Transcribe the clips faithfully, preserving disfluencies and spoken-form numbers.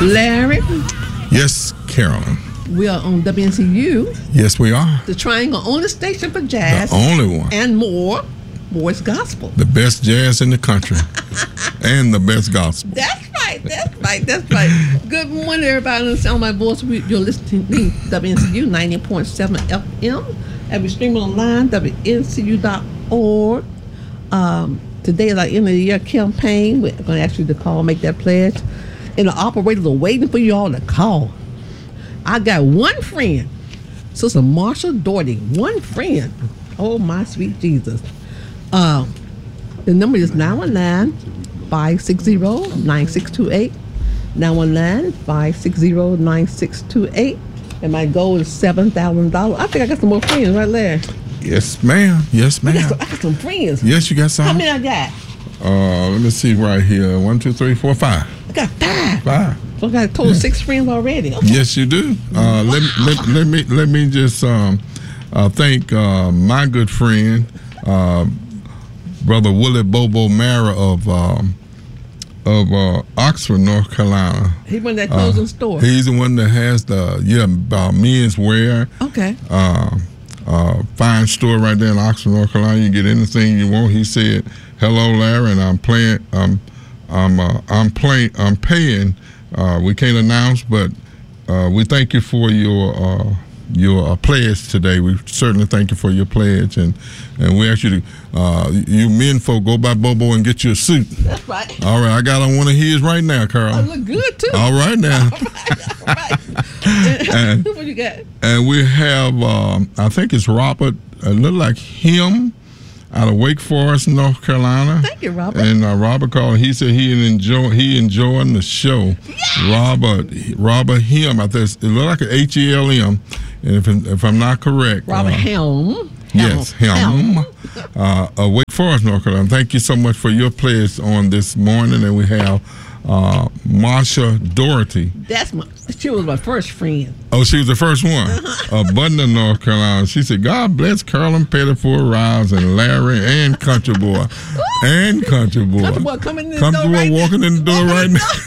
Larry. Yes, Carolyn. We are on W N C U. Yes, we are. The Triangle only station for jazz. The only one. And more. Voice gospel. The best jazz in the country. And the best gospel. That's right. That's right. That's right. Good morning, everybody. On the sound of my voice, you're listening to W N C U ninety point seven F M. And we're streaming online, W N C U dot org. Um, today is our end of the year campaign. We're going to ask you to call, make that pledge. And the operators are waiting for you all to call. I got one friend, Sister Marsha Doherty. One friend. Oh, my sweet Jesus. Uh, the number is nine one nine, five six zero, nine six two eight. nine one nine, five six zero, nine six two eight. And my goal is seven thousand dollars. I think I got some more friends right there. Yes, ma'am. Yes, ma'am. I got some, I got some friends. Yes, you got some? How many I got? Uh, let me see right here. One, two, three, four, five. I got five. Five. So I got a total yeah. six friends already. Okay. Yes, you do. Uh, wow. let, let, let me let me just um, uh, thank uh, my good friend, uh, Brother Willie Bobo Mara of um, of uh, Oxford, North Carolina. He went that clothing uh, store. He's the one that has the yeah uh, men's wear. Okay. Uh, uh, fine store right there in Oxford, North Carolina. You get anything you want. He said, "Hello, Larry," and I'm playing. Um, I'm uh, I'm playing. I'm paying. Uh, we can't announce, but uh, we thank you for your uh, your uh, pledge today. We certainly thank you for your pledge, and and we ask you to uh, you men folk go by Bobo and get you a suit. That's right. All right, I got on one of his right now, Carl. I look good too. All right now. All right. All right. and, what you got? And we have, um, I think it's Robert. It look like him. Out of Wake Forest, North Carolina. Thank you, Robert. And uh, Robert called. He said he enjoy he enjoying the show. Yes! Robert, Robert Helm. I think it looked like an H E L M. And if if I'm not correct, Robert uh, Helm. Yes, Helm. Helm. Uh, uh, Wake Forest, North Carolina. Thank you so much for your pledge on this morning. And we have uh, Marsha Doherty. That's my. She was my first friend. Oh, she was the first one. Uh, Abundant, North Carolina. She said, "God bless Carolyn Pettiford Riles and Larry and Country Boy and Country Boy. Country Boy coming in the Country door Boy right walking in the door right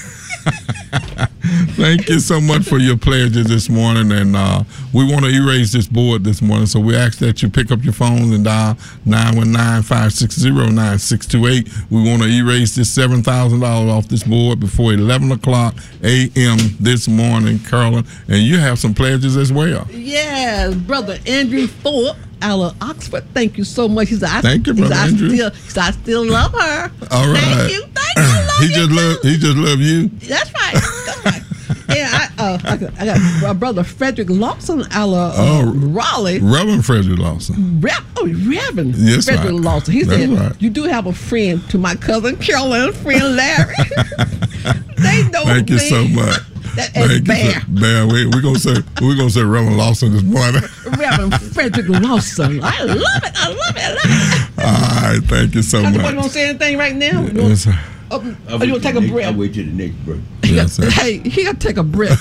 now." Thank you so much for your pledges this morning, and uh, we want to erase this board this morning, so we ask that you pick up your phones and dial nine one nine, five six zero, nine six two eight. We want to erase this seven thousand dollars off this board before eleven o'clock a m this morning, Carolyn, and you have some pledges as well. Yes, Brother Andrew Thorpe out of Oxford. Thank you so much. He said, I, Thank you, Brother he said, Andrew. I still, he said, I still love her. All right. Thank you. Thank you. I love he you just too. love he just love you. That's right. That's right. Yeah, I, uh, I, got, I got my brother Frederick Lawson out of uh, Oh, Raleigh. Reverend Frederick Lawson. Re- oh, Reverend Yes, Frederick right. Lawson. He That's said, right. "You do have a friend to my cousin Carolyn, friend Larry." They know Thank you me. so much. That, Thank that's you Bear. so, Bear. We we gonna say we gonna say Reverend Lawson this morning. Reverend Frederick Lawson. I love it. I love it. I love it. All right, thank you so Country much. Boy, you want to say anything right now? You Yes, sir. want, oh, oh, you want to take a next, breath? I'll wait till the next break. Yes, sir. Hey, he got to take a breath.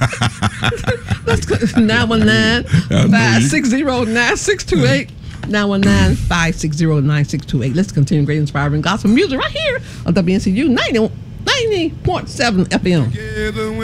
Let's go. nine one nine, five six zero, nine six two eight. nine one nine, five six zero, nine six two eight. Let's continue great inspiring gospel music right here on W N C U ninety point seven F M.